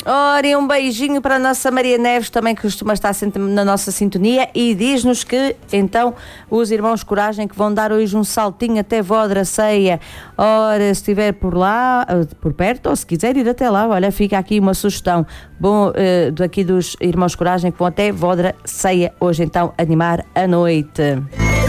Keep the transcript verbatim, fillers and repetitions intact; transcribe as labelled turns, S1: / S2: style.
S1: Ora, e um beijinho para a nossa Maria Neves, também que costuma estar sempre na nossa sintonia, e diz-nos que, então, os irmãos Coragem que vão dar hoje um saltinho até Vodra Ceia. Ora, se estiver por lá, por perto, ou se quiser ir até lá, olha, fica aqui uma sugestão bom uh, daqui dos irmãos Coragem que vão até Vodra Ceia hoje, então, animar a noite.